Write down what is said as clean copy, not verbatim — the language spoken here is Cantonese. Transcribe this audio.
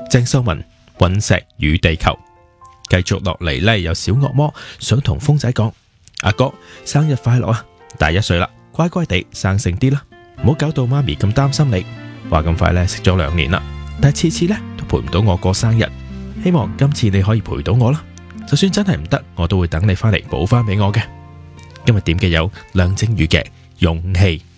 鄭秀文隕石與地球。繼續落嚟呢，有小惡魔想同風仔講：阿哥生日快樂啊！大1歲啦，乖乖地生性啲啦，唔好搞到媽咪咁擔心你。話咁快呢，識咗2年啦，但係次次呢都陪唔到我過生日，希望今次你可以陪到我啦。就算真係唔得，我都會等你翻嚟補翻俾我嘅。今日點嘅有梁靜茹嘅勇氣。